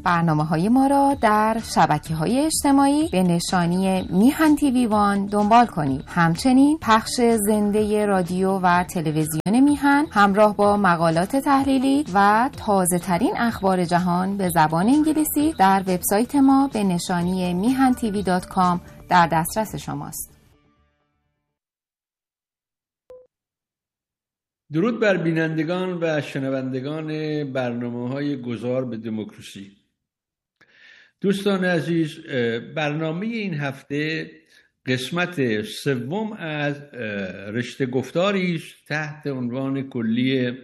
برنامه‌های ما را در شبکه‌های اجتماعی به نشانی میهن تیوی وان دنبال کنید. همچنین پخش زنده رادیو و تلویزیون میهن همراه با مقالات تحلیلی و تازه‌ترین اخبار جهان به زبان انگلیسی در وبسایت ما به نشانی mihantv.com در دسترس شماست. درود بر بینندگان و شنوندگان برنامه‌های گذار به دموکراسی. دوستان عزیز، برنامه این هفته قسمت سوم از رشته گفتاری است تحت عنوان کلی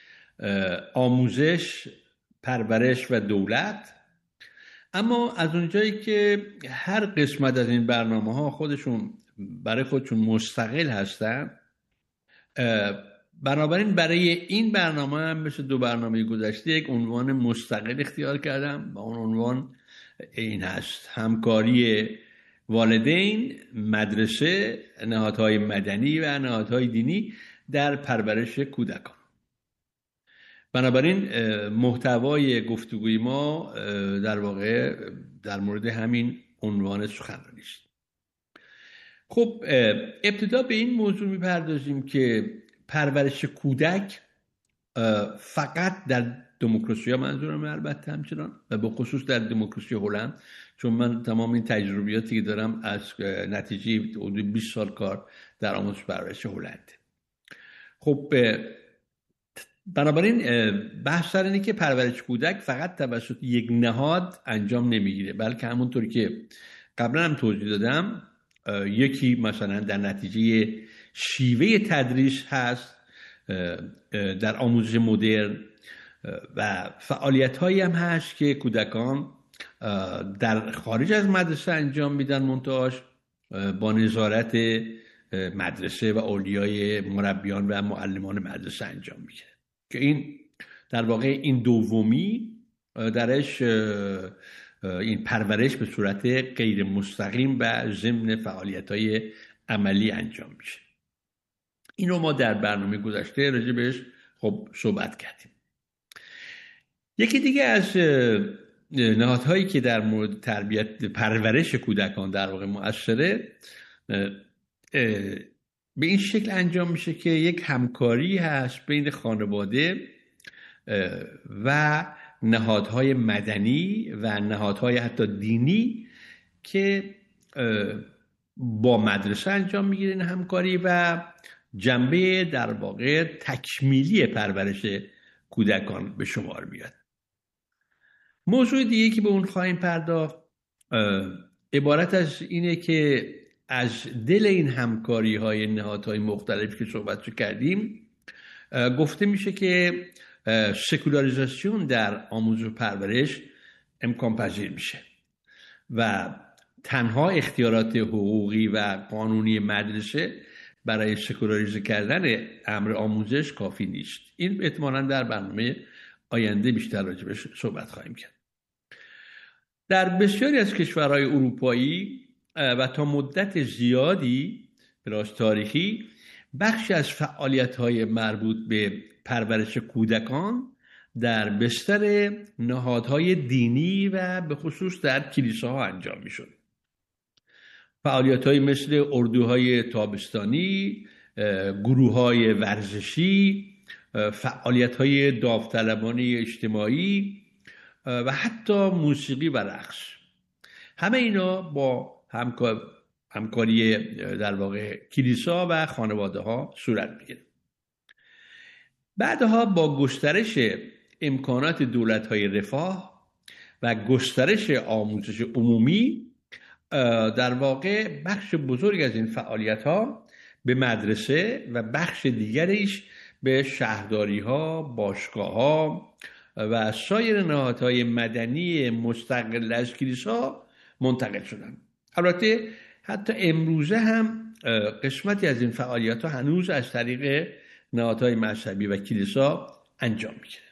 آموزش، پرورش و دولت. اما از اونجایی که هر قسمت از این برنامه‌ها خودشون برای خودشون مستقل هستن، بنابراین برای این برنامه هم مثل دو برنامه گذشته یک عنوان مستقل اختیار کردم و اون عنوان این هست: همکاری والدین، مدرسه، نهادهای مدنی و نهادهای دینی در پرورش کودکان. بنابراین محتوای گفتگوی ما در واقع در مورد همین عنوان سخنرانی است. خب ابتدا به این موضوع میپردازیم که پرورش کودک فقط در دموکراسی ها، منظورم البته همچنان و به خصوص در دموکراسی هلند، چون من تمام این تجربیاتی که دارم از نتیجه حدود 20 سال کار در آموزش پرورش هلند. خب بنابراین بحث سر اینه که پرورش کودک فقط توسط یک نهاد انجام نمیگیره، بلکه همونطور که قبلا هم توضیح دادم، یکی مثلا در نتیجه شیوه تدریس هست در آموزش مدرن و فعالیت‌هایی هم هست که کودکان در خارج از مدرسه انجام میدن، منتهاش با نظارت مدرسه و اولیای مربیان و معلمان مدرسه انجام میگیره، که این در واقع این دومی درش این پرورش به صورت غیر مستقیم و ضمن فعالیت‌های عملی انجام میشه. اینو ما در برنامه گذشته راجع بهش خب صحبت کردیم. یکی دیگه از نهادهایی که در مورد تربیت پرورش کودکان در واقع مؤثره به این شکل انجام میشه که یک همکاری هست بین خانواده و نهادهای مدنی و نهادهای حتی دینی که با مدرسه انجام میگیره این همکاری و جنبه در واقع تکمیلی پرورش کودکان به شمار میاد. موضوع دیگه که به اون خواهیم پرداخت عبارت از اینه که از دل این همکاری های نهادهای مختلفی که صحبت کردیم گفته میشه که سکولاریزاسیون در آموزش و پرورش امکان پذیر میشه و تنها اختیارات حقوقی و قانونی مدرسه برای سکولاریزه کردن امر آموزش کافی نیست. این احتمالاً در برنامه آینده بیشتر راجع بهش صحبت خواهیم کرد. در بسیاری از کشورهای اروپایی و تا مدت زیادی به راست تاریخی بخشی از فعالیت‌های مربوط به پرورش کودکان در بستر نهادهای دینی و به خصوص در کلیساها انجام می‌شد. فعالیت‌های مثل اردوهای تابستانی، گروه‌های ورزشی، فعالیت‌های داوطلبانه اجتماعی و حتی موسیقی و رقص، همه اینا با همکاری در واقع کلیسا و خانواده‌ها صورت می‌گیره. بعدها با گسترش امکانات دولت‌های رفاه و گسترش آموزش عمومی در واقع بخش بزرگ از این فعالیت‌ها به مدرسه و بخش دیگریش به شهرداری‌ها، باشگاه‌ها و سایر نهادهای مدنی مستقل از کلیسا منتقل شدند. البته حتی امروزه هم قسمتی از این فعالیت‌ها هنوز از طریق نهادهای مذهبی و کلیسا انجام می‌گیره.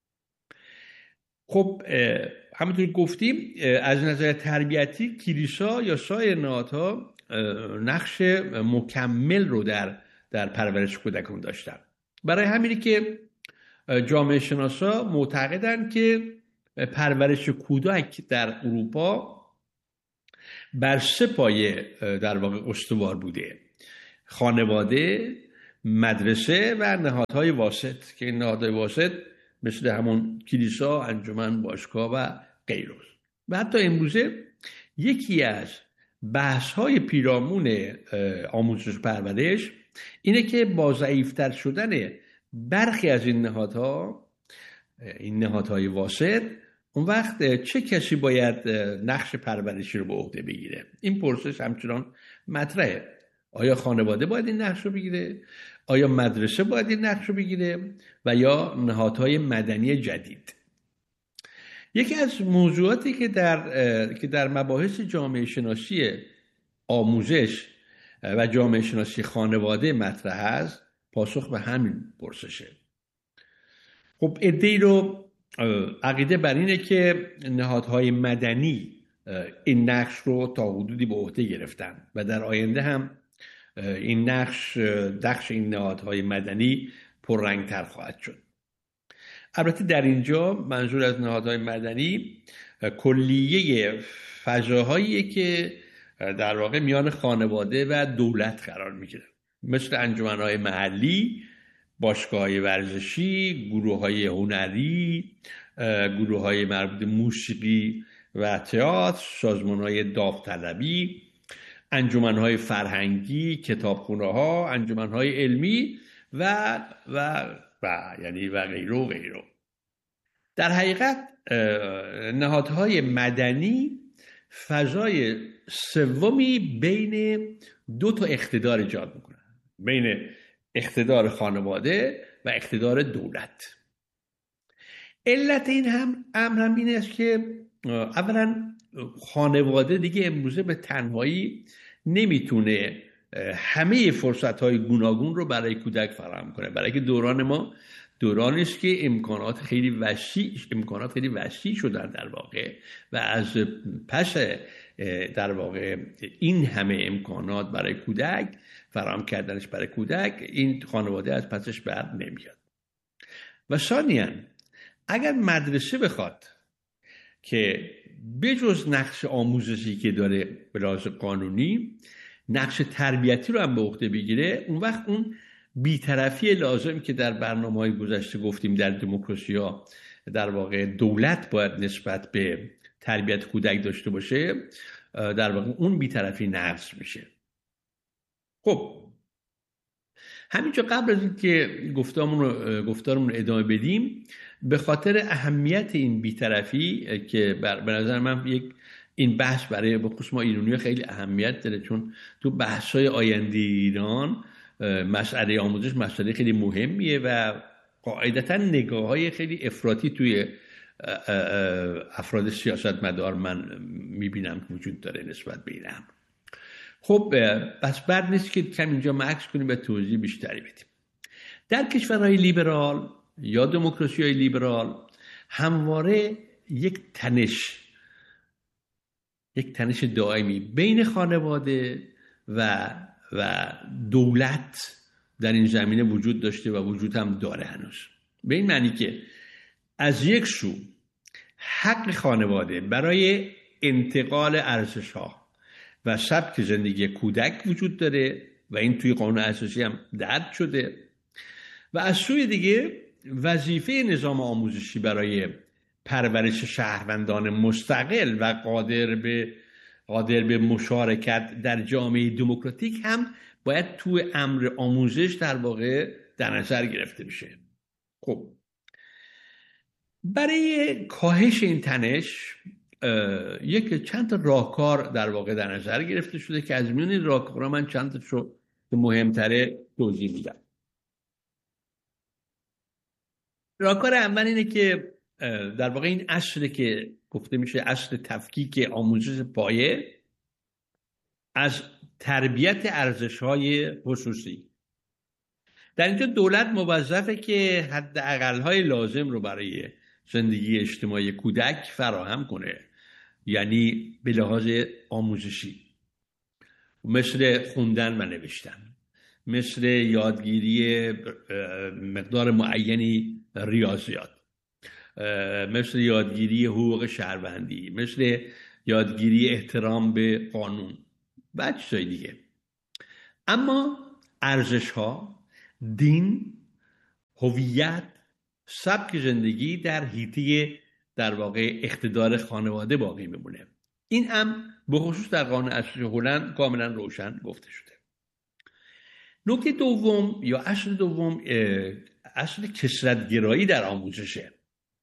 خب همونطور که گفتیم از نظر تربیتی کلیسا یا سایر نهادها نقش مکمل رو در پرورش کودکان داشتن. برای همینی که جامعه شناسا معتقدند که پرورش کودک در اروپا بر 3 پایه در واقع استوار بوده: خانواده، مدرسه و نهادهای واسط، که این نهادهای واسط مثل همون کلیسا، انجمن، باشگاه و غیره. و حتی امروزه یکی از بحث‌های پیرامون آموزش پرورش اینه که با ضعیف‌تر شدن برخی از این نهادهای واسط، اون وقت چه کسی باید نقش پرورشی رو به عهده بگیره؟ این پرسش همچنان مطرحه. آیا خانواده باید این نقش رو بگیره؟ آیا مدرسه باید این نقش رو بگیره؟ و یا نهادهای مدنی جدید؟ یکی از موضوعاتی که در مباحث جامعه شناسی آموزش و جامعه شناسی خانواده مطرح است، پاسخ به همین پرسشه. خب عده‌ای رو عقیده بر اینه که نهادهای مدنی این نقش رو تا حدودی به عهده گرفتن و در آینده هم این نقش این نهادهای مدنی پررنگ‌تر خواهد شد. البته در اینجا منظور از نهادهای مدنی کلیه فضاهاییه که در واقع میان خانواده و دولت قرار میگیره، مثل انجمنهای محلی، باشگاه‌های ورزشی، گروه‌های هنری، گروه‌های مربوط موسیقی و تئاتر، سازمان‌های داوطلبی، انجمن‌های فرهنگی، کتابخونه‌ها، انجمن‌های علمی و غیره و غیره. در حقیقت نهادهای مدنی فضای سومی بین 2 تا اقتدار ایجاد میکنن، بین اقتدار خانواده و اقتدار دولت. علت این امر هم این است که اولا خانواده دیگه امروزه به تنهایی نمیتونه همه فرصت‌های گوناگون رو برای کودک فراهم کنه، برای که دوران ما دورانی است که امکانات خیلی وسیع شدن در واقع، و از پس در واقع این همه امکانات برای کودک فراهم کردنش برای کودک، این خانواده از پسش بر نمیاد. و ثانیاً اگر مدرسه بخواد که بجز نقش آموزشی که داره به لحاظ قانونی، نقش تربیتی رو هم به عهده بگیره، اون وقت اون بی‌طرفی لازم که در برنامه‌های گذشته گفتیم در دموکراسی‌ها در واقع دولت باید نسبت به تربیت کودک داشته باشه، در واقع اون بی‌طرفی نقض میشه. خب همینجا قبل از اینکه گفتارمون رو ادامه بدیم، به خاطر اهمیت این بی‌طرفی که به نظر من این بحث برای بخصوص ما ایرانی‌ها خیلی اهمیت داره، چون تو بحث‌های آینده ایران مسئله آموزش مسئله خیلی مهمیه و قاعدتاً نگاه‌های خیلی افراطی توی افراد سیاستمدار من می‌بینم که وجود داره نسبت به این امر. خب بس بد نیست که کم اینجا مکث کنیم و توضیح بیشتری بدیم. در کشورهای لیبرال یا دموکراسی‌های لیبرال همواره یک تنش دائمی بین خانواده و دولت در این زمینه وجود داشته و وجود هم داره هنوز. به این معنی که از یک سو حق خانواده برای انتقال ارزش‌ها و سبک زندگی کودک وجود داره و این توی قانون اساسی هم درج شده، و از سوی دیگه وظیفه نظام آموزشی برای پرورش شهروندان مستقل و قادر به مشارکت در جامعه دموکراتیک هم باید توی امر آموزش در واقع در نظر گرفته بشه. خب برای کاهش این تنش چند تا راهکار در واقع در نظر گرفته شده که از میون این راهکارها من چند تاشو که مهمتره توضیح میدم. راهکار اول اینه که در واقع این اصل که گفته میشه اصل تفکیک آموزش پایه از تربیت ارزش‌های خصوصی. در اینجا دولت موظفه که حداقل‌های لازم رو برای زندگی اجتماعی کودک فراهم کنه، یعنی به لحاظ آموزشی، مثل خوندن و نوشتن، مثل یادگیری مقدار معینی ریاضیات، مثل یادگیری حقوق شهروندی، مثل یادگیری احترام به قانون و چیزای دیگه. اما ارزش ها، دین، هویت، سبک زندگی در حیطه در واقع اقتدار خانواده باقی میمونه. این هم به خصوص در قانون اساسی هلند کاملا روشن گفته شده. نکته دوم یا اصل دوم اصل کثرت‌گرایی در آموزشه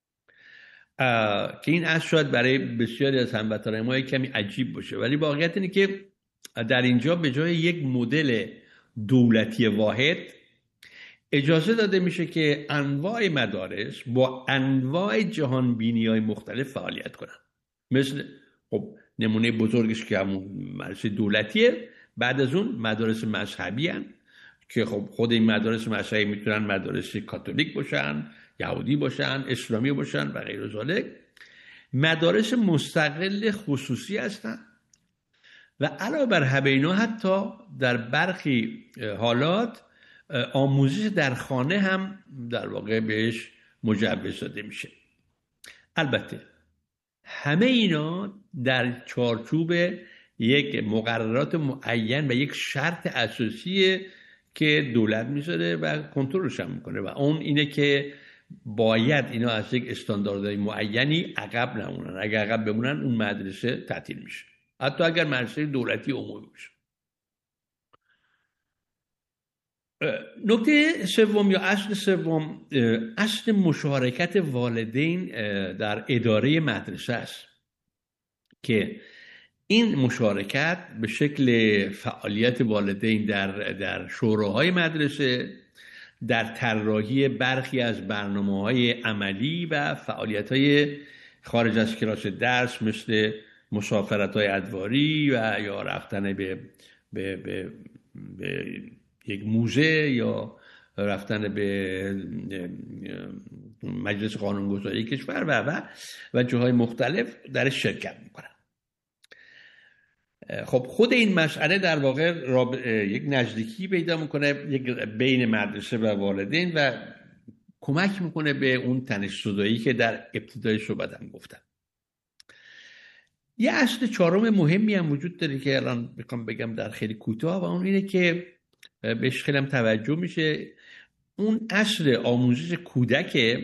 که این اصل شاید برای بسیاری از هموطنان ما کمی عجیب باشه، ولی واقعیت اینه که در اینجا به جای یک مدل دولتی واحد اجازه داده میشه که انواع مدارس با انواع جهانبینی‌های مختلف فعالیت کنن. مثل خب نمونه بزرگش که همون مدرسه دولتیه، بعد از اون مدارس مذهبی هن که خب خود این مدارس مذهبی میتونن مدارس کاتولیک باشن، یهودی باشن، اسلامی باشن و غیر ذالک. مدارس مستقل خصوصی هستن و علاوه بر همه اینا حتی در برخی حالات آموزش در خانه هم در واقع بهش مجوز داده میشه. البته همه اینا در چارچوب یک مقررات معین و یک شرط اساسیه که دولت میذاره و کنترلش هم میکنه و اون اینه که باید اینا از یک استانداردهای معینی عقب نمونن. اگر عقب بمونن اون مدرسه تعطیل میشه، حتی اگر مدرسه دولتی عمومی باشه. نکته سوم یا اصل سوم اصل مشارکت والدین در اداره مدرسه است که این مشارکت به شکل فعالیت والدین در شوراهای مدرسه، در طراحی برخی از برنامه‌های عملی و فعالیت‌های خارج از کلاس درس مثل مسافرت‌های ادواری و یا رفتن به یک موزه یا رفتن به مجلس قانونگذاری کشور و جاهای مختلف در شرکت میکنن. خب خود این مسئله در واقع یک نزدیکی پیدا میکنه بین مدرسه و والدین و کمک میکنه به اون تنش‌زدایی که در ابتدای صحبتم گفتم. یه اصل چهارم مهمی هم وجود داره که الان میخوام بگم در خیلی کوتاه و اون اینه که بهش خیلی هم توجه میشه. اون اصل آموزش کودک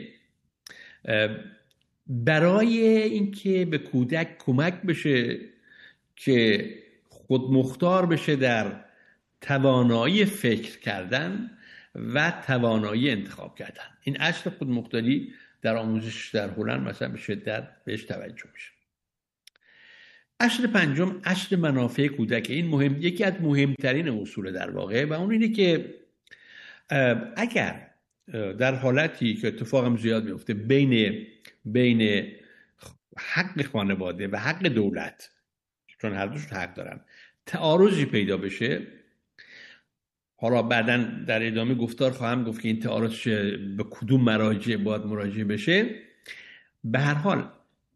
برای اینکه به کودک کمک بشه که خودمختار بشه در توانایی فکر کردن و توانایی انتخاب کردن. این اصل خودمختاری در آموزش در هلند مثلا به شدت بهش توجه میشه. اصل پنجم اصل منافع کودک. این یکی از مهمترین اصول در واقع و اون اینه که اگر در حالتی که اتفاقم زیاد میفته بین حق خانواده و حق دولت، چون هر دوش حق دارن، تعارضی پیدا بشه، حالا بعداً در ادامه گفتار خواهم گفت که این تعارض به کدوم مراجع باید مراجعه بشه، به هر حال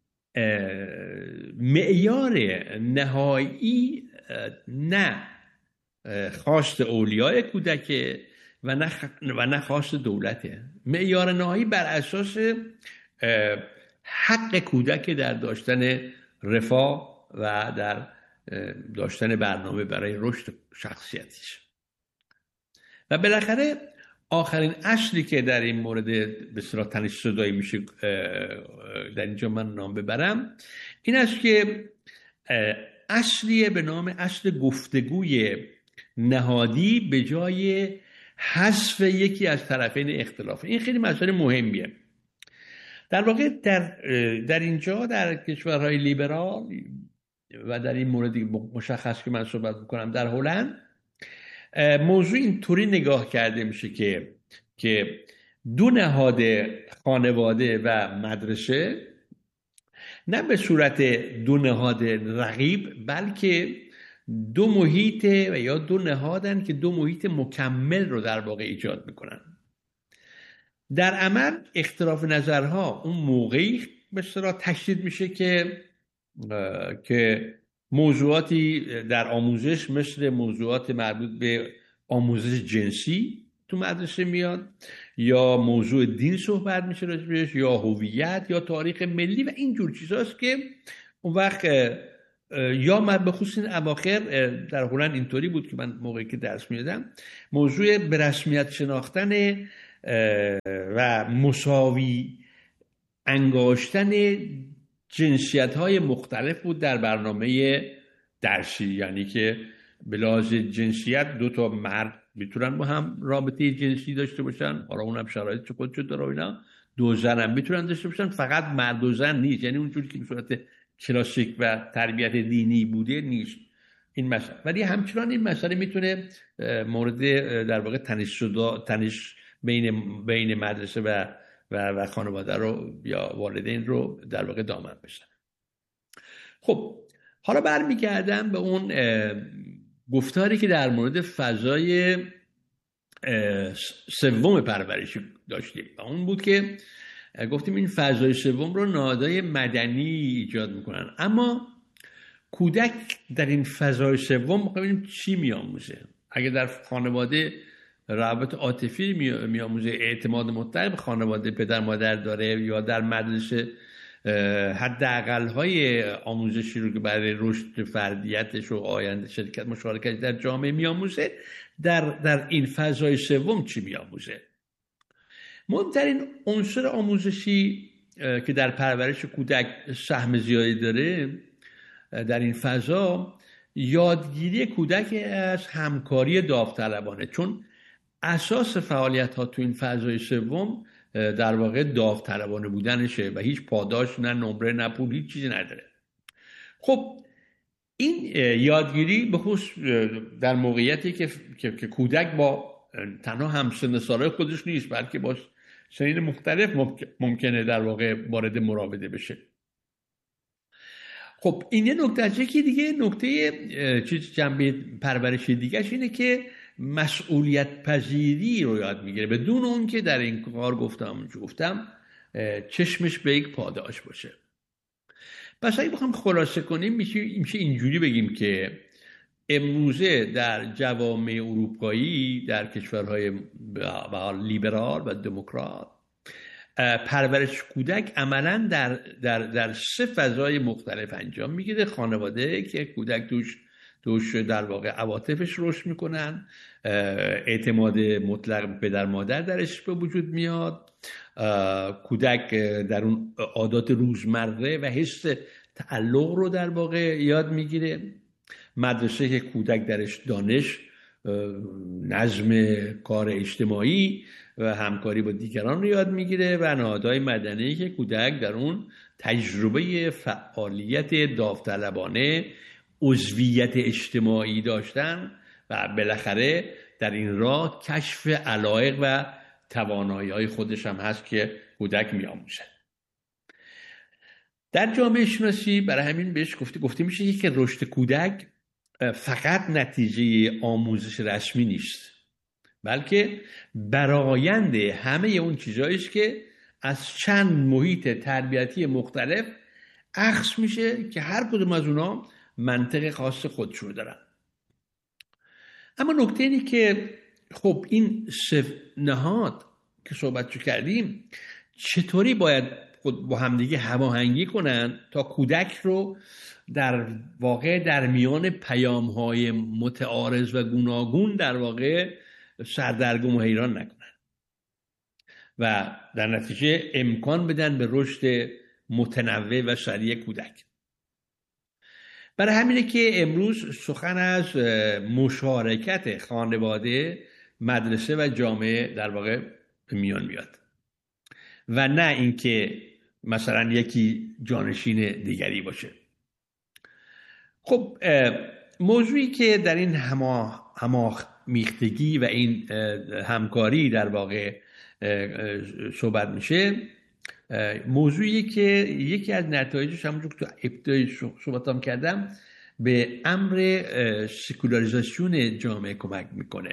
معیار نهایی نه خواست اولیای کودک و نه خواست دولته. معیار نهایی بر اساس حق کودک در داشتن رفاه و در داشتن برنامه برای رشد شخصیتیش. و بالاخره آخرین اصلی که در این مورد به اصطلاح تنش‌زدایی میشه در اینجا من نام ببرم این است که اصلیه به نام اصل گفتگوی نهادی به جای حذف یکی از طرفین اختلاف. این خیلی مسئله مهمیه. در واقع در اینجا در کشورهای لیبرال و در این مورد مشخص که من صحبت میکنم در هلند موضوع اینطوری نگاه کرده میشه که دو نهاد خانواده و مدرسه نه به صورت دو نهاد رقیب بلکه دو محیط و یا دو نهادن که دو محیط مکمل رو در واقع ایجاد میکنن. در عمل اختلاف نظرها اون موقعی به اصطلاح تشدید میشه که موضوعاتی در آموزش مثل موضوعات مربوط به آموزش جنسی تو مدرسه میاد، یا موضوع دین صحبت میشه راجبش، یا هویت، یا تاریخ ملی و این جور چیزاست که اون وقت یا من به خصوص این اواخر در هلند اینطوری بود که من موقعی که درس میدادم موضوع به رسمیت شناختن و مساوی انگاشتن جنسیت‌های مختلف بود در برنامه درسی. یعنی که به لحاظ جنسیت 2 مرد میتونن با هم رابطه جنسی داشته باشن، حالا اونم شرایط خودشو داره و اینا. 2 زن هم میتونن داشته باشن، فقط مرد و زن نیست. یعنی اونجوری که به صورت کلاسیک و تربیت دینی بوده نیست این مسئله. ولی همچنان این مسئله میتونه مورد در واقع تنش بین مدرسه و خانواده رو یا والدین رو در واقع دامن بشن. خب حالا برمیگردم به اون گفتاری که در مورد فضای سوم پرورشی داشتیم و اون بود که گفتیم این فضای سوم رو نهادهای مدنی ایجاد میکنن، اما کودک در این فضای سوم ببینیم چی میآموزه. اگه در خانواده روابط عاطفی میآموزه، اعتماد مطلق به خانواده پدر مادر داره، یا در مدرسه حداقل‌های آموزشی رو که برای رشد فردیتش و آینده شرکت مشارکت در جامعه میآموزه، در این فضای سوم چی میآموزه؟ مهمترین عنصر آموزشی که در پرورش کودک سهم زیادی داره در این فضا، یادگیری کودک از همکاری داوطلبانه، چون اساس فعالیت ها تو این فضای سوم در واقع داوطلبانه بودنشه و هیچ پاداش، نه نمره، نه پول، هیچ چیزی نداره. خب این یادگیری به خصوص در موقعیتی که کودک با تنها همسن سالای خودش نیست، بلکه با سنین مختلف ممکنه در واقع وارد مراوده بشه. خب این یه نکته. که دیگه نکته جنبه پرورشی دیگهش اینه که مسئولیت پذیری رو یاد میگیره، بدون اون که در این کار گفتم چشمش به یک پاداش باشه. پس اگه بخوام خلاصه کنیم میشه اینجوری بگیم که امروزه در جوامع اروپایی، در کشورهای لیبرال و دموکرات، پرورش کودک عملاً در 3 فضای مختلف انجام میگیره. خانواده که کودک توش در واقع عواطفش رشد میکنن، اعتماد مطلق پدر مادر درش به وجود میاد، کودک در اون عادات روزمره و حس تعلق رو در واقع یاد میگیره. مدرسه که کودک درش دانش، نظم کار اجتماعی و همکاری با دیگران رو یاد میگیره، و نهادهای مدنی که کودک در اون تجربه فعالیت داوطلبانه، عضویت اجتماعی داشتن و بالاخره در این راه کشف علایق و توانایی‌های خودش هم هست که کودک می‌آموزه. در جامعه شناسی برای همین بهش گفته میشه که رشد کودک فقط نتیجه آموزش رسمی نیست، بلکه برآیند همه اون چیزایی است که از چند محیط تربیتی مختلف اخذ میشه که هر کدوم از اونها منطق خاص خودشون دارن. اما نکته اینه که خب این 3 نهاد که صحبتشو کردیم چطوری باید با همدیگه هماهنگی کنن تا کودک رو در واقع در میان پیام‌های متعارض و گوناگون در واقع سردرگم و حیران نکنن و در نتیجه امکان بدن به رشد متنوع و سریع کودک. برای همینه که امروز سخن از مشارکت خانواده، مدرسه و جامعه در واقع به میان میاد و نه اینکه مثلا یکی جانشین دیگری باشه. خب موضوعی که در این همامیختگی و این همکاری در واقع صحبت میشه، موضوعی که یکی از نتایجش همونجور که تو ابتدای صحبتام کردم به امر سکولاریزاسیون جامعه کمک میکنه.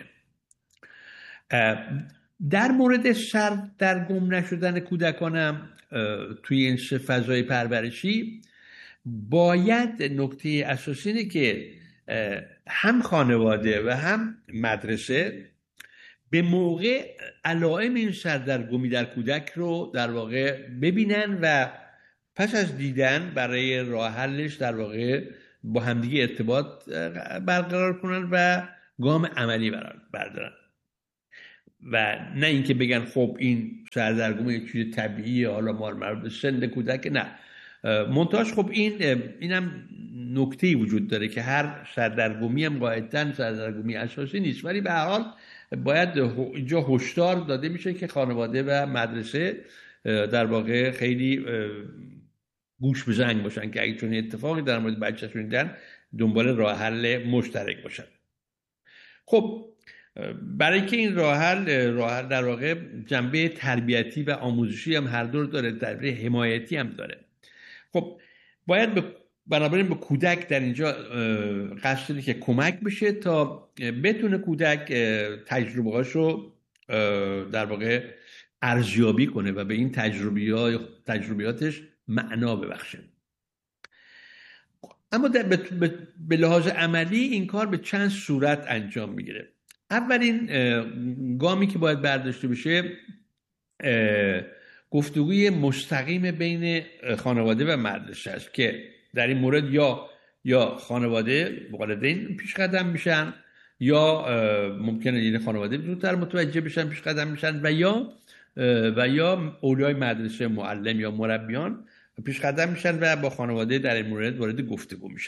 در مورد سردرگم نشدن کودکانم توی این 3 فضای پرورشی باید نکته اساسی اینه که هم خانواده و هم مدرسه به موقع علائم این سردرگمی در کودک رو در واقع ببینن و پس از دیدن برای راه حلش در واقع با همدیگه ارتباط برقرار کنن و گام عملی بردارن و نه اینکه بگن خب این سردرگمی یک چیز طبیعیه، حالا مربوط به سن کودک. نه، منتهاش خب اینم نکته‌ای وجود داره که هر سردرگمی هم قاعدتاً سردرگمی اساسی نیست، ولی به هر حال باید اینجا هشدار داده میشه که خانواده و مدرسه در واقع خیلی گوش به زنگ باشن که اگه چون اتفاقی در مورد بچه‌شون دیدن دنبال راه حل مشترک باشن. خب برای که این راه حل در واقع جنبه تربیتی و آموزشی هم هر دو داره، جنبه حمایتی هم داره. خب باید بنابراین به کودک در اینجا قصد داره که کمک بشه تا بتونه کودک تجربه‌هاشو در واقع ارزیابی کنه و به این تجربیاتش معنا ببخشه. اما به لحاظ عملی این کار به چند صورت انجام میگیره. اولین گامی که باید برداشته بشه گفتگوی مستقیم بین خانواده و مدرسه است که در این مورد یا خانواده والدین پیش قدم میشن یا ممکنه این خانواده زودتر متوجه بشن پیش قدم میشن و یا اولیای مدرسه، معلم یا مربیان پیش قدم میشن و با خانواده در این مورد وارد گفتگو میشن.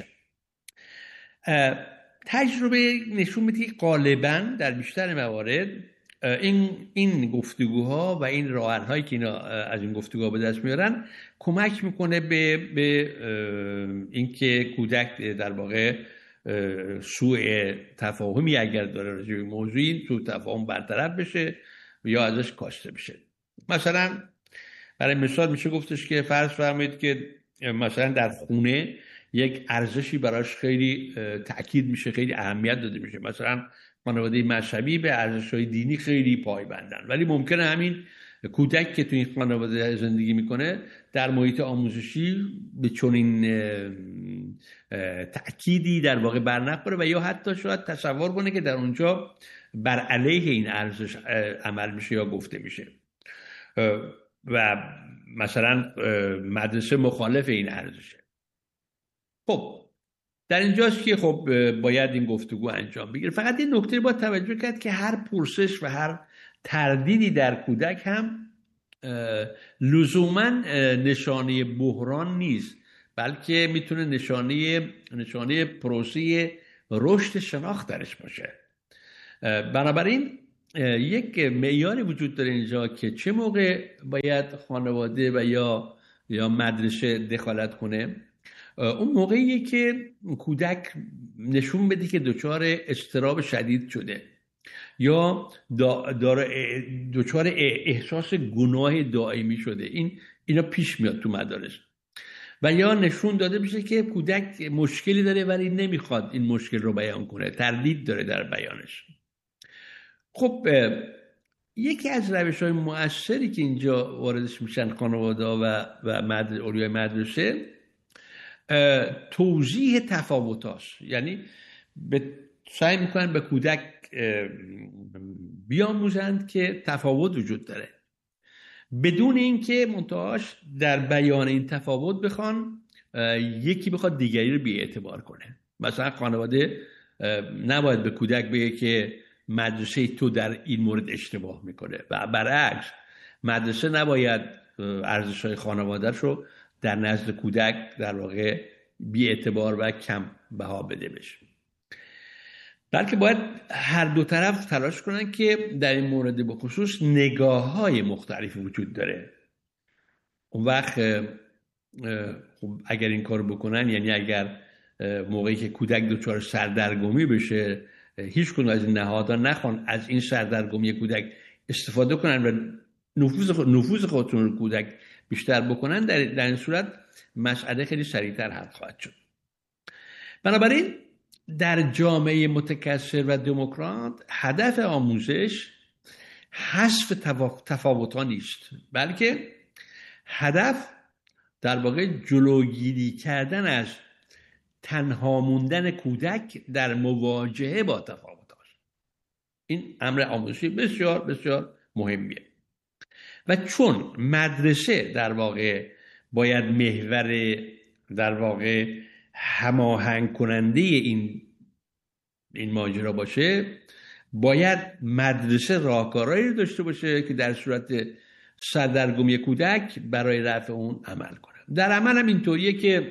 تجربه نشون میده که غالبا در بیشتر موارد این گفتگوها و این راه‌حل‌هایی که اینا از این گفتگوها به دست میارن کمک میکنه به اینکه کودک در واقع سوء تفاهمی اگر داره راجع به موضوعی سوء تفاهم برطرف بشه یا ازش کاسته بشه. مثلا برای مثال میشه گفتش که فرض فرمایید که مثلا در خونه یک ارزشی براش خیلی تأکید میشه، خیلی اهمیت داده میشه. مثلا خانواده مذهبی به ارزش‌های دینی خیلی پایبندن، ولی ممکنه همین کودک که تو این خانواده زندگی میکنه در محیط آموزشی به چنین تأکیدی در واقع برنخوره و یا حتی شاید تصور کنه که در اونجا بر علیه این ارزش عمل میشه یا گفته میشه و مثلا مدرسه مخالف این ارزشه. خب در اینجاست که خب باید این گفتگو انجام بگیره. فقط این نکته باید توجه کرد که هر پرسش و هر تردیدی در کودک هم لزوما نشانه بحران نیست، بلکه میتونه نشانه پروسه رشد شناخت درش باشه. بنابراین یک معیاری وجود داره اینجا که چه موقع باید خانواده و یا مدرسه دخالت کنه. اون موقعیه که کودک نشون بده که دچار اضطراب شدید شده یا دچار احساس گناه دائمی شده. اینا پیش میاد تو مدارس و یا نشون داده بشه که کودک مشکلی داره ولی نمیخواد این مشکل رو بیان کنه، تردید داره در بیانش. خب یکی از روش‌های مؤثری که اینجا واردش میشن خانواده و اولیای مدرسه توضیح تفاوت هاست. یعنی سعی میکنن به کودک بیاموزند که تفاوت وجود داره بدون اینکه منتهاش در بیان این تفاوت بخوان یکی بخواد دیگری رو بی‌اعتبار کنه. مثلا خانواده نباید به کودک بگه که مدرسه تو در این مورد اشتباه میکنه و برعکس مدرسه نباید ارزش‌های خانواده‌اش رو در نزد کودک در واقع بی‌اعتبار و کم بها بده بشه، بلکه باید هر دو طرف تلاش کنن که در این مورد به خصوص نگاه‌های مختلف وجود داره. اون وقت خب اگر این کارو بکنن، یعنی اگر موقعی که کودک دچار سردرگمی بشه هیچ کدوم از این نهادها نخوان از این سردرگمی کودک استفاده کنن و نفوذ خودشون رو کودک بیشتر بکنن، در این صورت مسئله خیلی سریعتر حل خواهد شد. بنابراین در جامعه متکثر و دموکرات هدف آموزش حذف تفاوت‌ها نیست، بلکه هدف در واقع جلوگیری کردن از تنها موندن کودک در مواجهه با تفاوت‌ها. 2. این امر آموزشی بسیار بسیار مهمیه و چون مدرسه در واقع باید محور در واقع هماهنگ کننده این ماجرا باشه، باید مدرسه راهکارهایی داشته باشه که در صورت سردرگمی کودک برای رفع اون عمل کنه. در عمل هم اینطوریه که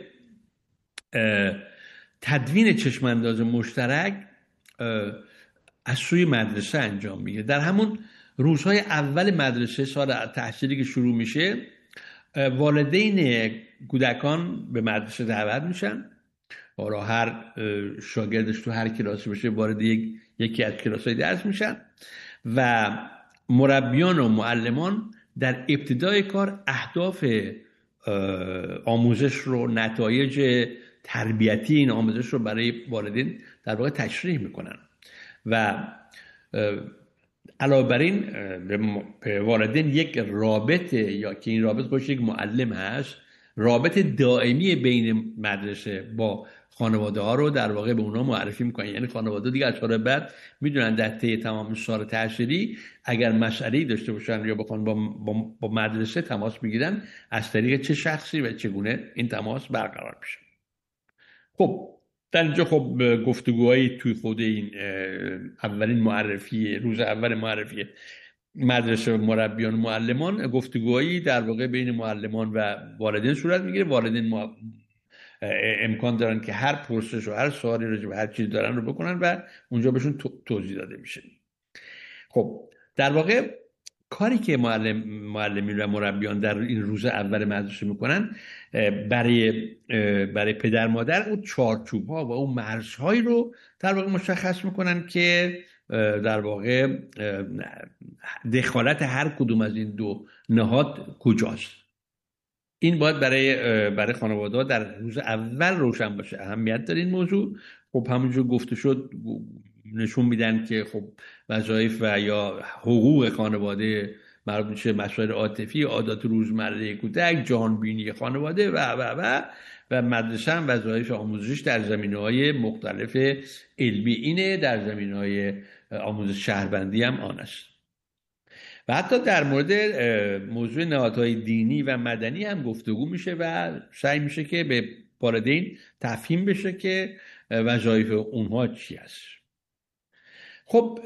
تدوین چشمانداز مشترک از سوی مدرسه انجام میگیره. در همون روزهای اول مدرسه، سال تحصیلی که شروع میشه، والدین کودکان به مدرسه دعوت میشن. حالا هر شاگردش تو هر کلاسی بشه وارد یکی از کلاس‌های درس میشن و مربیان و معلمان در ابتدای کار اهداف آموزش رو، نتایج تربیتی این آموزش رو برای والدین در واقع تشریح میکنن و علاوه بر این به والدین یک رابطه، یا که این رابطه باشه یک معلم هست، رابطه دائمی بین مدرسه با خانواده ها رو در واقع به اونا معرفی میکنن. یعنی خانواده دیگه از سال بعد میدونن در طی تمام سال تحصیلی اگر مسئله‌ای داشته باشن یا بخوان با مدرسه تماس بگیرن، از طریق چه شخصی و چگونه این تماس برقرار میشه. خب در اینجا خب گفتگوهایی توی خود این اولین معرفی، روز اول معرفی مدرسه مربیان و معلمان، گفتگوهایی در واقع بین معلمان و والدین صورت میگیره. والدین امکان دارن که هر پرسش و هر سوالی راجع به هر چیز دارن رو بکنن و اونجا بهشون توضیح داده میشه. خب در واقع کاری که معلمین و مربیان در این روز اول مدرسه میکنن برای پدر مادر اون چارچوب ها و اون مرزهایی رو در واقع مشخص میکنن که در واقع دخالت هر کدوم از این دو نهاد کجاست. این باید برای خانواده در روز اول روشن باشه. اهمیت داره این موضوع. خب همونجور گفته شد، نشون میدن که خب وظایف و یا حقوق خانواده مربوط میشه مسائل عاطفی، عادات روزمره کودک، جهانبینی خانواده و مدرسه هم وظایف آموزش در زمینه‌های مختلف علمی اینه، در زمینه‌های آموزش شهروندی هم آن است. و حتی در مورد موضوع نهادهای دینی و مدنی هم گفتگو میشه و سعی میشه که به والدین تفهیم بشه که وظایف اونها چی است. خب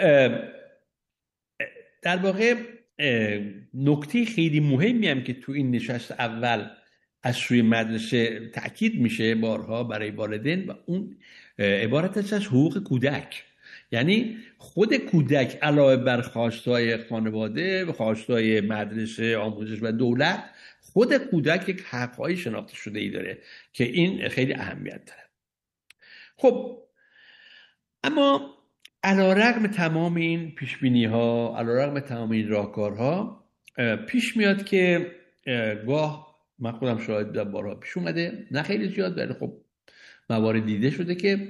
در واقع نکته خیلی مهمی هم که تو این نشست اول از سوی مدرسه تأکید میشه بارها برای والدین و اون عبارت است از حقوق کودک. یعنی خود کودک علاوه بر خواستای خانواده و خواستای مدرسه، آموزش و دولت، خود کودک یک حق‌های شناخته شده ای داره که این خیلی اهمیت داره. خب اما علیرغم تمام این پیشبینی‌ها، علیرغم تمام این راهکارها، پیش میاد که گاه من خودم شاهد در بارها پیش اومده، نه خیلی زیاد ولی خب موارد دیده شده که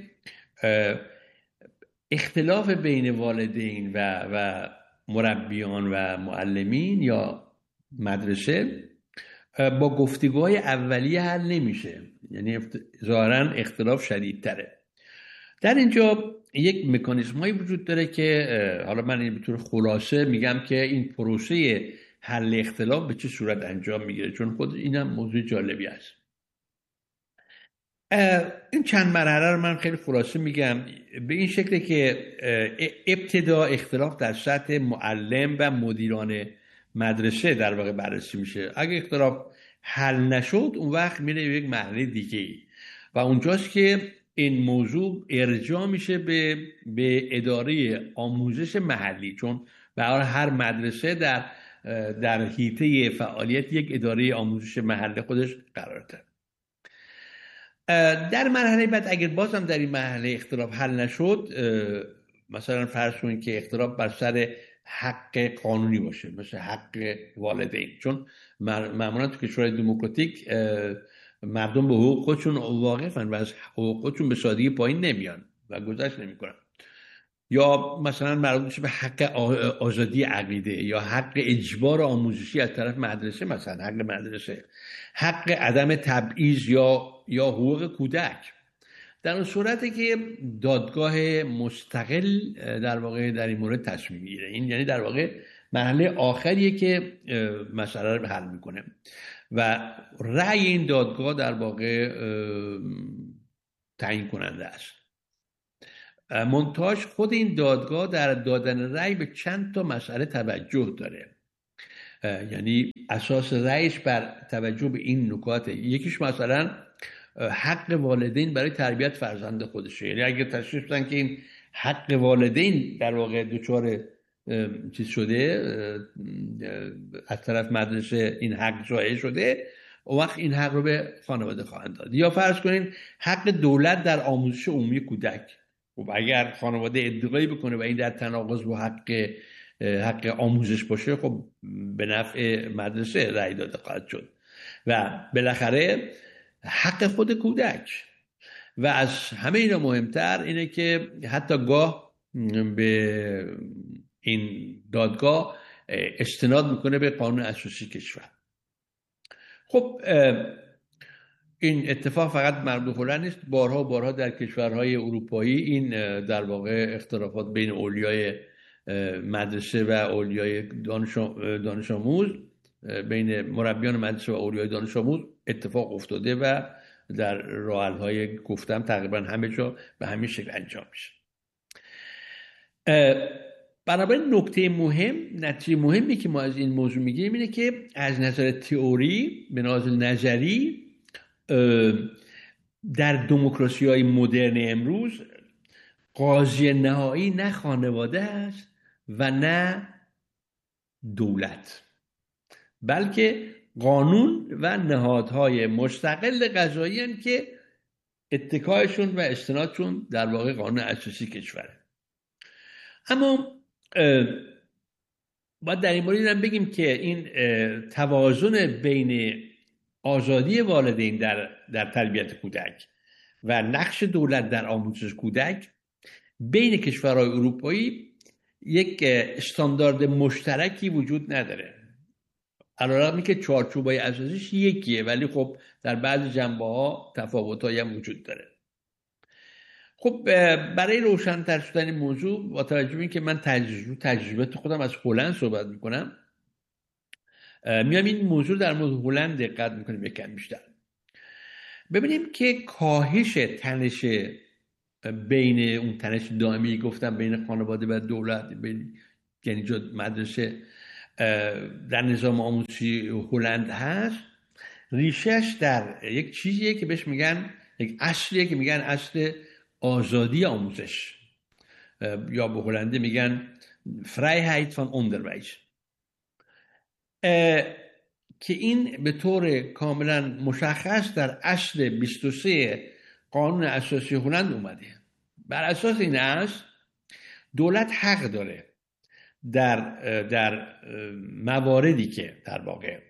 اختلاف بین والدین و مربیان و معلمین یا مدرسه با گفتگوهای اولیه حل نمیشه. یعنی ظاهراً اختلاف شدیدتره. در اینجا یک مکانیزمایی وجود داره که حالا من به طور خلاصه میگم که این پروسه حل اختلاف به چه صورت انجام میگیره، چون خود اینم موضوع جالبی است. این چند مرحله رو من خیلی خلاصه میگم به این شکل که ابتدا اختلاف در سطح معلم و مدیران مدرسه در واقع بررسی میشه. اگه اختلاف حل نشد اون وقت میره یک مرحله دیگه ای و اونجاست که این موضوع ارجاع میشه به اداره آموزش محلی، چون به هر مدرسه در حیطه فعالیت یک اداره آموزش محلی خودش قرار داره. در مرحله بعد اگر بازم در این مرحله اختلاف حل نشد، مثلا فرض کنید که اختلاف بر سر حق قانونی باشه، مثل حق والدین، چون معمولا تو کشورهای دموکراتیک مردم به حقوق خودشون واقفن و از حقوق خودشون به سادگی پایین نمیان و گذشت نمیکنن. یا مثلا مربوط میشه به حق آزادی عقیده یا حق اجبار آموزشی از طرف مدرسه، مثلا حق مدرسه، حق عدم تبعیض یا حقوق کودک. در اون صورتی که دادگاه مستقل در واقع در این مورد تصمیم میگیره. این یعنی در واقع مرحله آخریه که مسئله رو حل میکنه و رأی این دادگاه در واقع تعیین کننده است. منتهاش خود این دادگاه در دادن رأی به چند تا مسئله توجه داره، یعنی اساس رأیش بر توجه به این نکات. یکیش مثلا حق والدین برای تربیت فرزند خودشه، یعنی اگه تشخیص بدن که این حق والدین در واقع دچار چیز شده از طرف مدرسه، این حق جایه شده، اون وقت این حق رو به خانواده خواهند داد. یا فرض کنین حق دولت در آموزش عمومی کودک، و اگر خانواده ادعایی بکنه و این در تناقض با حق آموزش باشه، خب به نفع مدرسه رأی داده خواهد شد. و بالاخره حق خود کودک. و از همه اینا مهمتر اینه که حتی گاه به این دادگاه استناد میکنه به قانون اساسی کشور. خب این اتفاق فقط مربوط به هلند نیست، بارها در کشورهای اروپایی این در واقع اختلافات بین اولیای مدرسه و اولیای دانش آموز، بین مربیان مدرسه و اولیای دانش آموز اتفاق افتاده و در راه حل‌های گفتم تقریبا همه جا به همین شکل انجام میشه. بنابراین نتیجه مهمی که ما از این موضوع میگیریم اینه که از نظر تئوری، به نظر نظری، در دموکراسی‌های مدرن امروز قاضی نهایی نه خانواده است و نه دولت، بلکه قانون و نهادهای مستقل قضایی هستند که اتکایشون و استنادشون در واقع قانون اساسی کشوره. اما باید در این مورد هم بگیم که این توازن بین آزادی والدین در تربیت کودک و نقش دولت در آموزش کودک بین کشورهای اروپایی یک استاندارد مشترکی وجود نداره. علیرغم که چارچوبای اساسیش یکیه، ولی خب در بعضی جنبه‌ها تفاوت‌هایی هم وجود داره. خب برای روشن‌تر شدن این موضوع، با توجه به اینکه من تجربه خودم از هلند صحبت میکنم، میام این موضوع در مورد هلند دقت میکنیم یکم بیشتر. ببینیم که کاهش تنش بین اون تنش دائمی گفتم بین خانواده و دولت، یعنی مدرسه در نظام آموزشی هلند هست، ریشش در یک چیزیه که بهش میگن، یک اصلیه که میگن اصل آزادی آموزش، یا به هلندی میگن Vrijheid van Onderwijs، که این به طور کاملا مشخص در اصل 23 قانون اساسی هلند اومده. بر اساس این اصل دولت حق داره در مواردی که در واقع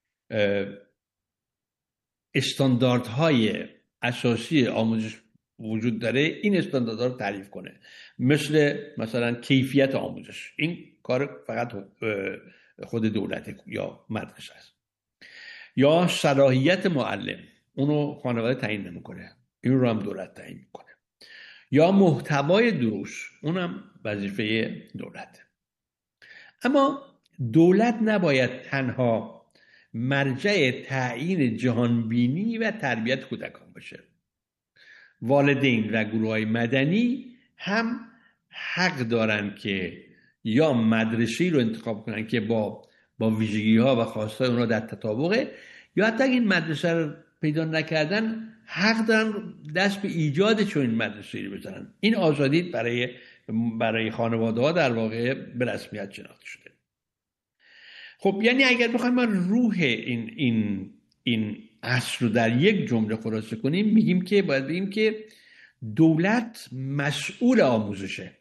استانداردهای اساسی آموزش وجود داره، این استانداردها رو تعریف کنه، مثلا کیفیت آموزش. این کار فقط خود دولت یا مدرسه است. یا صلاحیت معلم، اونو خانواده تعیین نمیکنه، این رو هم دولت تعیین میکنه. یا محتوای دروس، اونم وظیفه دولت. اما دولت نباید تنها مرجع تعیین جهانبینی و تربیت کودکان باشه. والدین و گروه‌های مدنی هم حق دارن که یا مدرسه‌ای رو انتخاب کنن که با ویژگی‌ها و خواست‌های اونها در تطابقه، یا حتی اگه این مدرسه رو پیدا نکردن حق دارن دست به ایجاد چنین مدرسه‌ای رو بزنن. این آزادی برای خانواده‌ها در واقع به رسمیت شناخته شده. خب یعنی اگر بخوایم ما روح این اصل رو در یک جمله خلاصه کنیم، میگیم که باید بگیم که دولت مسئول آموزشه،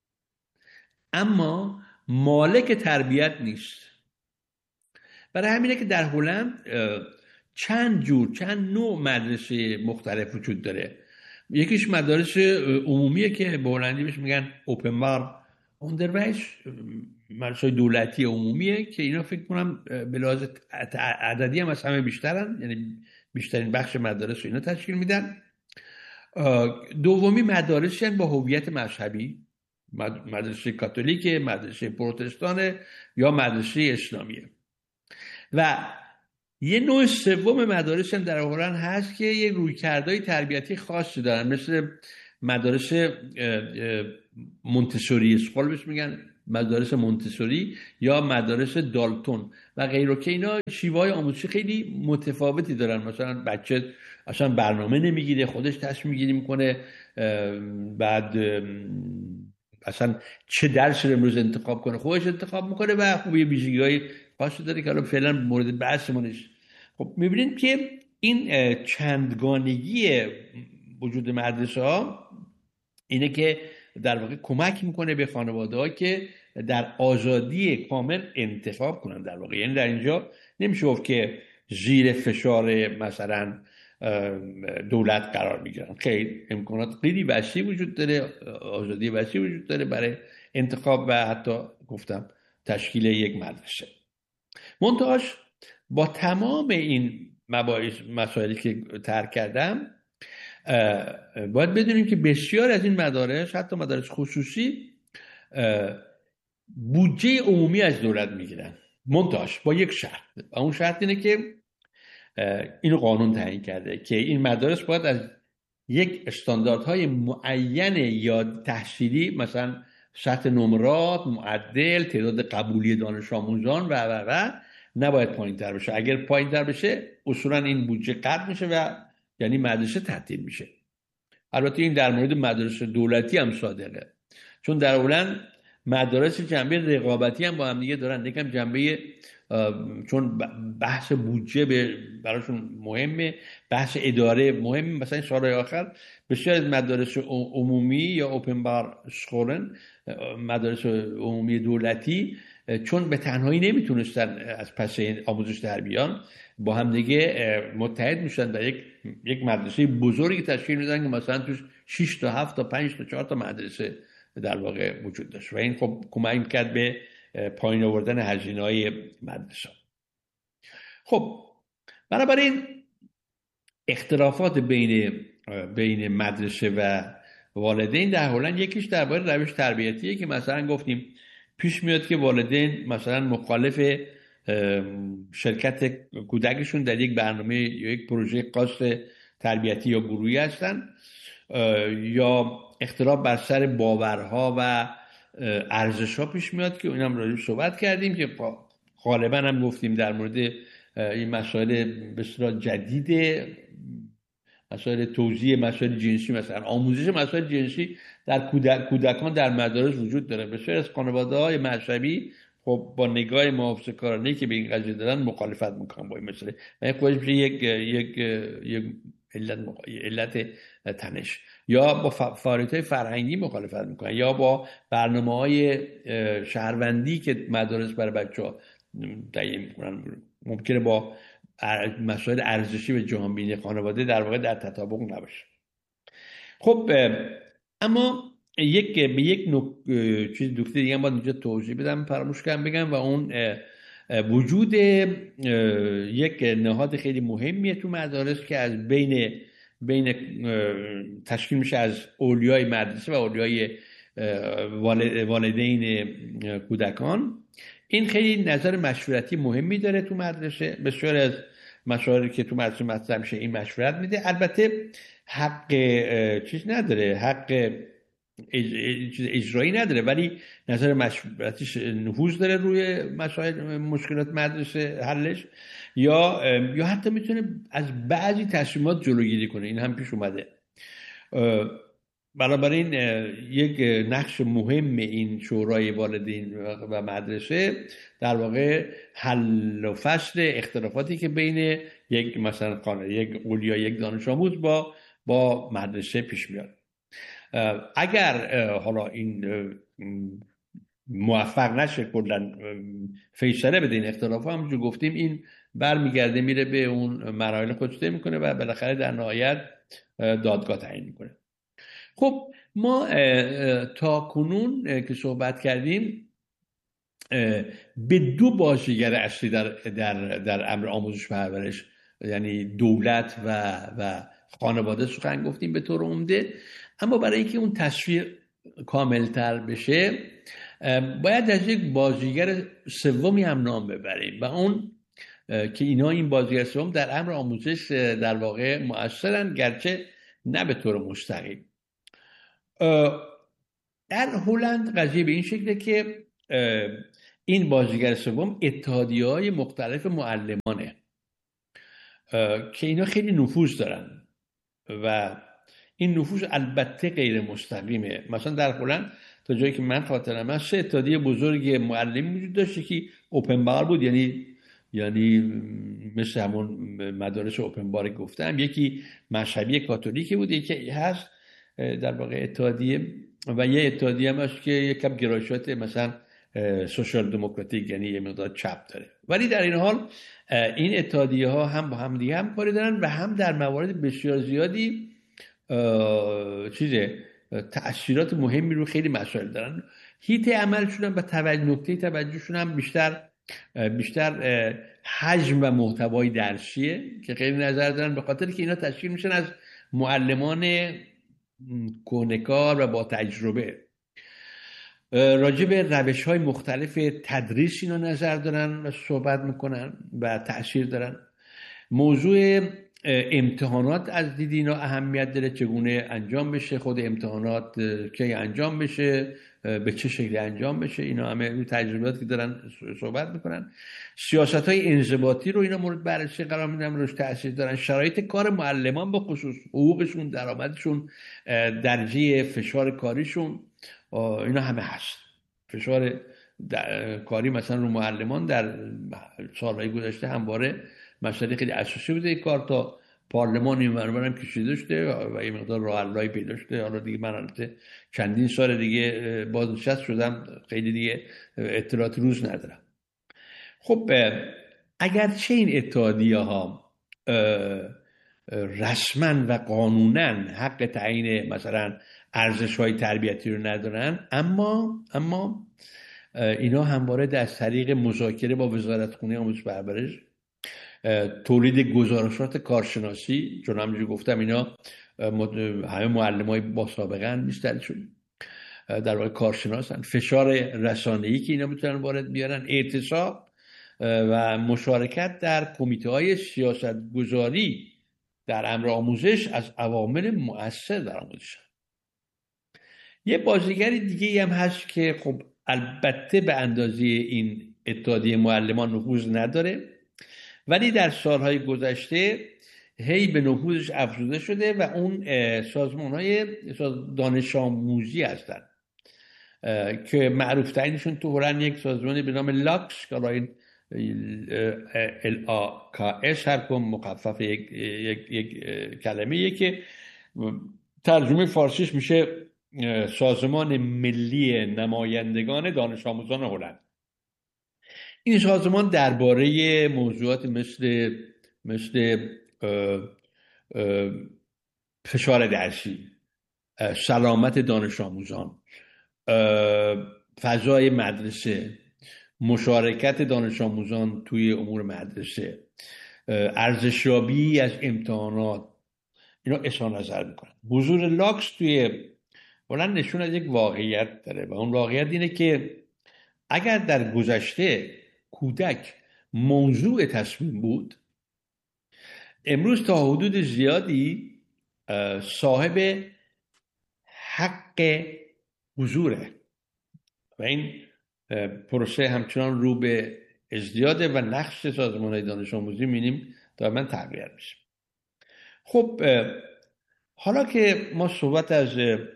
اما مالک تربیت نیست. برای همینه که در هلند چند نوع مدرسه مختلف وجود داره. یکیش مدارس عمومیه که به هلندی بهش میگن اوپنبار اندرویس، مدرسه دولتی عمومیه که اینا فکر کنم به لحاظ عددی هم از همه بیشترن، یعنی بیشترین بخش مدارس اینا تشکیل میدن. دومی مدارسی با هویت مذهبی، مدرسه کاتولیک، مدرسه پروتستان یا مدرسه اسلامیه. و یه نوع سوم مدارس هم در هلند هست که یه رویکردهای تربیتی خاصی دارن، مثل مدارس مونتسوری اسکول بهش میگن، مدارس مونتسوری یا مدارس دالتون و غیره، که اینا شیوه‌های آموزشی خیلی متفاوتی دارن. مثلا بچه اصلا برنامه نمیگیره، خودش تصمیم گیری میکنه، بعد اصلا چه درسی رو امروز انتخاب کنه خودش انتخاب میکنه و خب یه ویژگی‌های خاصی داره که الان فعلا مورد بحثمون نیست. خب میبینید که این چندگانگی وجود مدرسه ها اینه که در واقع کمک میکنه به خانواده‌ها که در آزادی کامل انتخاب کنن. در واقع یعنی در اینجا نمیشه گفت که زیر فشار مثلا دولت قرار میگیرن، خیلی امکانات خیلی وسیع وجود داره، آزادی وسیع وجود داره برای انتخاب و حتی گفتم تشکیل یک مدرسه. منتهاش با تمام این مسائلی که طرح کردم باید بدونیم که بسیار از این مدارس، حتی مدارس خصوصی، بودجه عمومی از دولت میگیرن، منتهاش با یک شرط، و اون شرط اینه که اینو قانون تعیین کرده که این مدارس باید از یک استانداردهای معین یا تحصیلی، مثلا سطح نمرات، معدل، تعداد قبولی دانش آموزان و نباید پایین‌تر بشه. اگر پایین‌تر بشه اصولا این بودجه قطع میشه و یعنی مدرسه تعطیل میشه. البته این در مورد مدارس دولتی هم صادقه، چون در هلند مدارس جنبه رقابتی هم با هم دیگه دارن، یکم جنبه چون بحث بودجه براشون مهمه، بحث اداره مهمه. مثلا سالهای آخر بسیار از مدارس عمومی یا اوپنبار اسکولن، مدارس عمومی دولتی، چون به تنهایی نمیتونستن از پس آموزش در بیان، با هم دیگه متحد میشن و یک مدرسه بزرگی تشکیل میدن که مثلا توش 6 تا 7 تا 5 تا 4 تا مدرسه در واقع وجود داشت و این خب کمک کرد به پایین آوردن هزینه‌های مدرسه. خب بنابراین اختلافات بین مدرسه و والدین در هلند یکیش درباره روش تربیتیه که مثلا گفتیم پیش میاد که والدین مثلا مخالف شرکت کودکشون در یک برنامه یا یک پروژه خاص تربیتی یا گروهی هستن، یا اختلاف بر سر باورها و ارزش‌ها پیش میاد که اینم راجعش صحبت کردیم که غالبا هم گفتیم در مورد این مسائل بسیار جدیده، مسائل توزیع مسائل جنسی، مثلا آموزش مسائل جنسی در کودکان در مدارس وجود داره. بسیار از خانواده‌های مذهبی خب با نگاه محافظه‌کارانه‌ای که به این قضیه دارن مخالفت میکنن با این مسئله و خودش میشه یک علت تنش، یا با فعالیت‌های فرهنگی مخالفت میکنن، یا با برنامه‌های شهروندی که مدارس برای بچه‌ها تعیین میکنن، ممکنه با مسائل ارزشی و جهانبینی خانواده در واقع در تطابق نباشه. خب اما به یک چیز نکته دیگه باید اینجا توضیح بدم، فراموش کردم بگم، و اون وجود یک نهاد خیلی مهمیه تو مدارس که از بین تشکیل میشه از اولیای مدرسه و اولیای والدین کودکان. این خیلی نظر مشورتی مهمی داره تو مدرسه. بسیار از مشاوری که تو مدرسه مطرح میشه این مشورت میده. البته حق چیز نداره، حق اجرایی نداره، ولی نظر مشورتیش نفوذ داره روی مسائل مشکلات مدرسه حلش، یا حتی میتونه از بعضی تصمیمات جلوگیری کنه. این هم پیش اومده. بنابراین یک نقش مهم این شورای والدین و مدرسه در واقع حل و فصل اختلافاتی که بین یک مثلا یک اولیا یک دانش آموز با مدرسه پیش میاد. اگر حالا این موفق نشه کلا فیصله بده این اختلاف، همونجور گفتیم این برمیگرده میره به اون مراحل خودش طی میکنه و بالاخره در نهایت دادگاه تعیین میکنه. خب ما تا کنون که صحبت کردیم به دو بازیگر اصلی در امر آموزش و پرورش یعنی دولت و خانواده سخن گفتیم به طور عمده. اما برای اینکه اون تصویر کاملتر بشه باید از یک بازیگر سومی هم نام ببریم و اون که این بازیگر سوم در امر آموزش در واقع مؤثرن، گرچه نه به طور مستقیم. در هلند قضیه به این شکله که این بازیگر سوم اتحادیه‌های مختلف معلمانه که اینا خیلی نفوذ دارن و این نفوذ البته غیر مستقیمه. مثلا در هلند تا جایی که من خاطرم هست 3 اتحادیه بزرگ معلم وجود داشت که اوپن بار بود، یعنی مثل همون مدارس اوپن بار گفتم، یکی مذهبی کاتولیکی بود، یکی هست در واقع اتحادیه و یه اتحادیه هم هست که یک کم گرایشات مثلا سوشال دموکراتیک، یعنی یه مقدار چپ داره. ولی در این حال این اتحادیه ها هم با هم دیگه همکاری دارن و هم در موارد بسیار زیادی تأثیرات مهمی رو خیلی مسائل دارن. هیت عملشون هم و نکته توجهشون هم بیشتر حجم و محتوای درسیه که خیلی نظر دارن، به خاطر که اینا تشکیل میشن از معلمان کهنه‌کار و با تجربه. راجع به روش‌های مختلف تدریس اینا نظر دارن و صحبت میکنن و تأثیر دارن. موضوع امتحانات از دید اینا اهمیت داره، چگونه انجام بشه، خود امتحانات کی انجام بشه، به چه شکلی انجام بشه، اینا همه روی تجربیاتی که دارن صحبت میکنن. سیاست‌های انضباطی رو اینا مورد بررسی قرار میدن، روش تأثیر دارن. شرایط کار معلمان به خصوص حقوقشون، درآمدشون، درجه فشار کاریشون، اینا همه هست. فشار کاری مثلا رو معلمان در سالهای گذشته همواره مسئله خیلی اساسی بوده. این کار تا پارلمان این ورم کشیده شده و این مقدار راه حل‌هایی پیدا شده. حالا دیگه من البته چندین سال دیگه بازنشسته شدم، خیلی دیگه اطلاعات روز ندارم. خب اگرچه این اتحادیه ها رسما و قانونا حق تعیین مثلا ارزش‌های تربیتی رو ندارن، اما اینا همواره از طریق مذاکره با وزارتخونه آموزش و پرورش، تولید گزارشات کارشناسی، چون همونجوری گفتم اینا همه معلمای با سابقه ان، بیشترشون در واقع کارشناسن، فشار رسانه‌ای که اینا میتونن وارد بیارن، اعتصاب و مشارکت در کمیته‌های سیاست‌گذاری در امر آموزش از عوامل مؤثر در آموزش. یه بازیگر دیگه هم هست که خب البته به اندازه این اتحادیه معلمان نفوذ نداره، ولی در سالهای گذشته هی به نفوذش افزوده شده و اون سازمان‌های دانش آموزی هستن که معروف ترینشون تو هلند یک سازمانی به نام لاکس، که این LAKS هر کم مخفف یک کلمه‌ایه که ترجمه فارسیش میشه سازمان ملی نمایندگان دانش آموزان هلند. این سازمان درباره موضوعات مثل فشار درسی، سلامت دانش آموزان، فضای مدرسه، مشارکت دانش آموزان توی امور مدرسه، ارزشیابی از امتحانات، اینا اظهار نظر میکنن. حضور لاکس توی هلند نشون از یک واقعیت داره و اون واقعیت اینه که اگر در گذشته کودک موضوع تصمیم بود، امروز تا حدود زیادی صاحب حق حضوره و این پروسه همچنان رو به ازدیاده و نقش سازمان‌های دانش آموزی می‌بینیم دائما تقویت میشه. خب حالا که ما صحبت از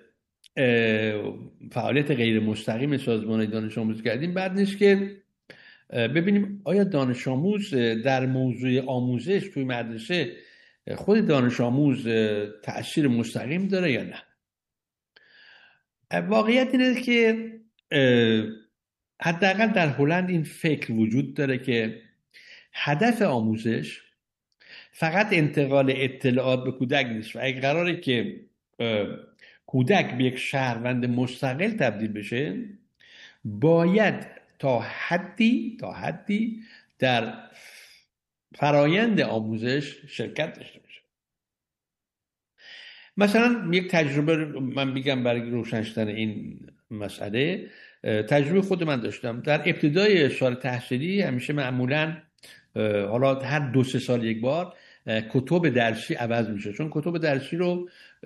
فعالیت غیر مستقیم سازمان‌های دانش آموزی کردیم، بعد نیست که ببینیم آیا دانش آموز در موضوع آموزش توی مدرسه خود دانش آموز تأثیر مستقیم داره یا نه. واقعیت اینه که حداقل در هلند این فکر وجود داره که هدف آموزش فقط انتقال اطلاعات به کودک نیست و اگه قراره که کودک به یک شهروند مستقل تبدیل بشه، باید تا حدی در فرایند آموزش شرکت داشته باشه. مثلا یک تجربه من بگم برای روشن شدن این مسئله. تجربه خود من داشتم در ابتدای سال تحصیلی. همیشه معمولا حالا هر 2-3 سال یک بار کتب درسی عوض میشه، چون کتب درسی رو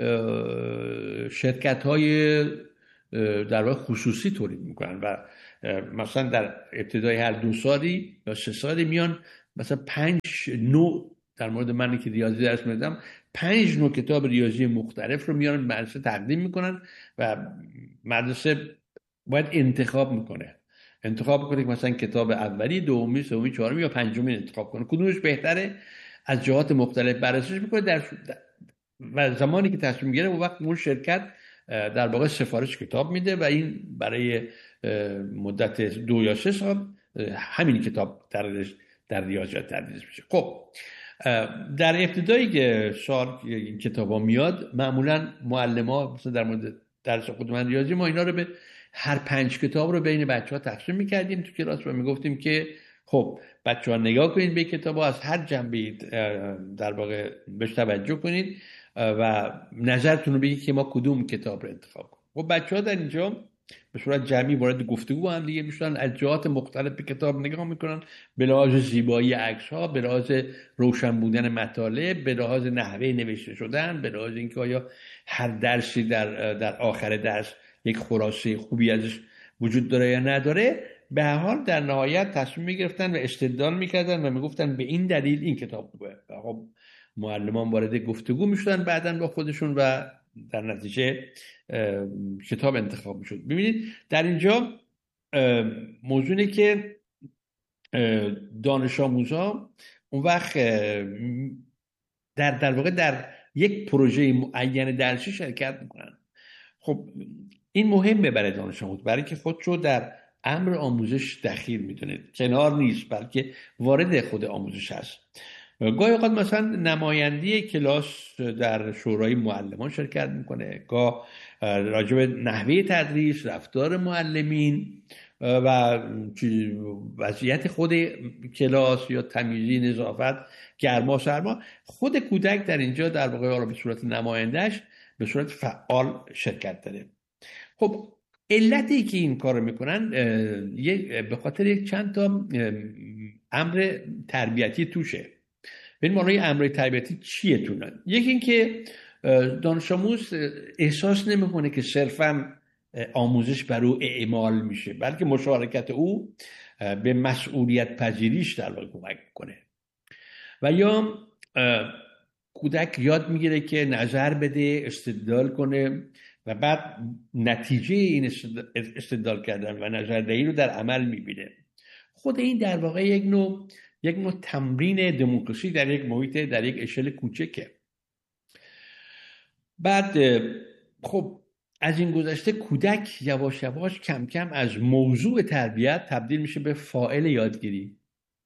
شرکت‌های در واقع خصوصی تولید میکنن و مثلا در ابتدای هر 2 سالی یا 3 سالی میان مثلا 5 نوع، در مورد من که ریاضی درس میدم 5 نوع کتاب ریاضی مختلف رو میارن مدرسه تقدیم میکنن و مدرسه باید انتخاب کنه که مثلا کتاب اولی، دومی، سومی، چهارمی یا پنجمی انتخاب کنه، کدومش بهتره، از جهات مختلف بررسیش میکنه و زمانی که تصمیم میگیره اون وقت اون شرکت در واقع سفارش کتاب میده و این برای مدت 2 یا 3 سال همین کتاب در ریاضیات تدریس میشه. خب در ابتدایی که سال این کتابا میاد معمولا معلم‌ها مثلا در مورد درس خود من ریاضی ما اینا رو به هر 5 کتاب رو بین بچه‌ها تقسیم می‌کردیم تو کلاس و میگفتیم که خب بچه‌ها نگاه کنید به کتابا، از هر جنبه در واقع بهش توجه کنید و نظرتون رو بگید که ما کدوم کتاب رو انتخاب کنیم. خب بچه‌ها در اینجا به صورت جمعی وارد گفتگو با هم دیگه میشن، از جهات مختلف به کتاب نگاه میکنن، به لحاظ زیبایی عکس‌ها، به لحاظ روشن بودن مطالب، به لحاظ نحوه نوشته شدن، به لحاظ اینکه آیا هر درسی در آخر درس یک خلاصه خوبی ازش وجود داره یا نداره. به هر حال در نهایت تصمیم میگرفتن و استدلال میکردن و میگفتن به این دلیل این کتاب خوبه. خب معلمان وارد گفتگو میشدن بعداً با خودشون و در نتیجه کتاب انتخاب میشد. ببینید در اینجا موضوعی که دانش آموزا اون وقت در واقع در یک پروژه معین درسی شرکت میکنن. خب این مهمه برای دانش آموز، برای که خودشو در امر آموزش دخیل میدونه، کنار نیست بلکه وارد خود آموزش هست. گاهی اوقات مثلا نمایندی کلاس در شورای معلمان شرکت میکنه، گاه راجع به نحوه تدریس، رفتار معلمین و وضعیت خود کلاس یا تمیزی، نظافت، گرما سرما، خود کودک در اینجا در واقع به صورت نمایندهش به صورت فعال شرکت داره. خب علتی که این کارو میکنن به خاطر یک چند تا امر تربیتی توشه. این معنی امر تربیتی چیه تونه؟ یکی این که دانش آموز احساس نمیکنه که صرفا آموزش بر او اعمال میشه، بلکه مشارکت او به مسئولیت پذیریش در واقع کمک میکنه. و یا کودک یاد میگیره که نظر بده، استدلال کنه و بعد نتیجه این استدلال کردن و نظردهی رو در عمل میبینه. خود این در واقع یک نوع تمرین دموکراسی در یک محیط، در یک اشل کوچکه. بعد خب از این گذشته کودک یواش یواش کم کم از موضوع تربیت تبدیل میشه به فاعل یادگیری.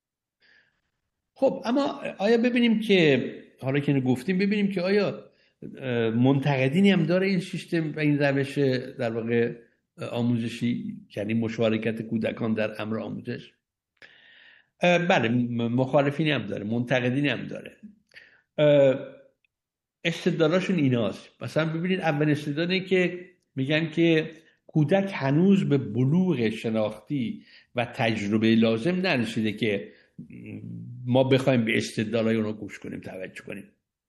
خب اما آیا ببینیم که حالا که گفتیم ببینیم که آیا منتقدینی هم داره این سیستم و این روش در واقع آموزشی، یعنی مشارکت کودکان در امر آموزش؟ بله، مخالفینی هم داره، منتقدینی هم داره. استدلالاشون ایناست. مثلا ببینید اول استدلالی که میگن که کودک هنوز به بلوغ شناختی و تجربه لازم نرسیده که ما بخوایم به استدلالای اونو گوش کنیم، توجه کنیم.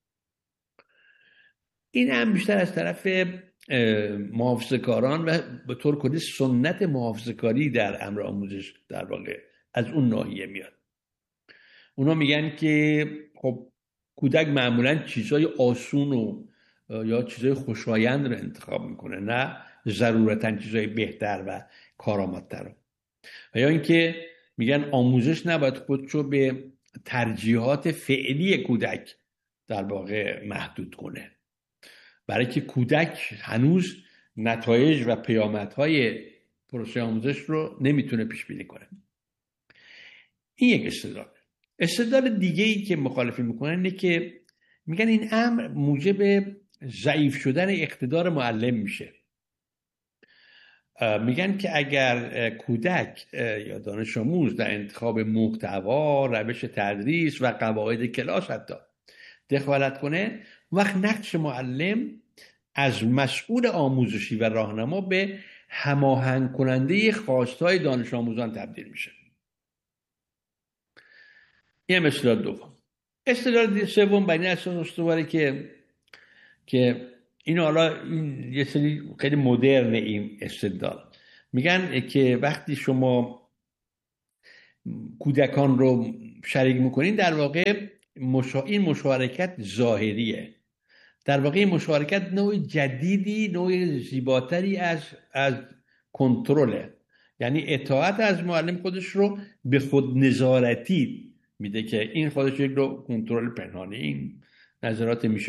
این هم بیشتر از طرف محافظه‌کاران و به طور کلی سنت محافظه‌کاری در امر آموزش در واقع از اون ناحیه میاد. اونا میگن که خب کودک معمولا چیزای آسون و یا چیزای خوشایند رو انتخاب میکنه، نه ضرورتاً چیزای بهتر و کارآمدتر. و یا اینکه میگن آموزش نباید خودشو به ترجیحات فعلی کودک در واقع محدود کنه، برای که کودک هنوز نتایج و پیامدهای پروسه آموزش رو نمیتونه پیش بینی کنه. این یک استدلال. استدلال دیگه ای که مخالفین میکنن اینه که میگن این امر موجب ضعیف شدن اقتدار معلم میشه. میگن که اگر کودک یا دانش آموز در انتخاب محتوا، روش تدریس و قواعد کلاس حتی دخالت کنه، وقت نقش معلم از مسئول آموزشی و راهنما به هماهنگ کننده خواستهای دانش آموزان تبدیل میشه. این اصطلاح دوم. اصطلاح سوم بر این اساس استواره که این حالا یه سری خیلی مدرن این استدلال. میگن که وقتی شما کودکان رو شریک میکنین، در واقع این مشارکت ظاهریه. در واقع این مشارکت نوع جدیدی، نوع زیباتری از کنترله. یعنی اطاعت از معلم خودش رو به خود نظارتی میده که این خودش یک رو کنترل پنهانی. این نظرات میشه